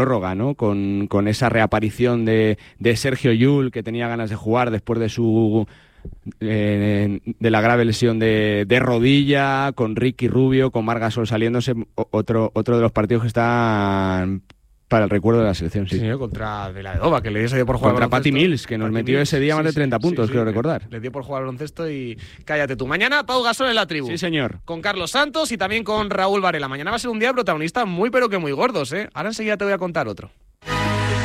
prórroga, ¿no? Con esa reaparición de Sergio Llull, que tenía ganas de jugar después de su de la grave lesión de rodilla, con Ricky Rubio, con Marc Gasol saliéndose, otro de los partidos que están para el recuerdo de la selección, sí. Sí, contra Viladova, que le dio por jugar contra al baloncesto. Patty Mills, que nos metió ese día más de 30 puntos, creo recordar. Le dio por jugar al baloncesto y cállate tú. Mañana Pau Gasol en la tribu. Sí, señor. Con Carlos Santos y también con Raúl Varela. Mañana va a ser un día de protagonistas muy pero que muy gordos, ¿eh? Ahora enseguida te voy a contar otro.